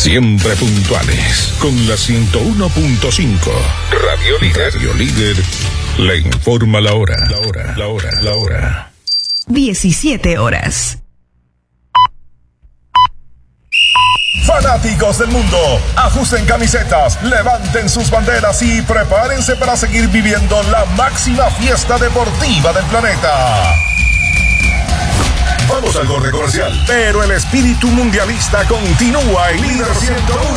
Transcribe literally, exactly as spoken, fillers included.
Siempre puntuales con la ciento uno punto cinco. Radio Líder. Radio Líder le informa la hora. La hora, la hora, la hora. diecisiete horas. Fanáticos del mundo, ajusten camisetas, levanten sus banderas y prepárense para seguir viviendo la máxima fiesta deportiva del planeta. Vamos al corte comercial, pero el espíritu mundialista continúa en Líder ciento uno.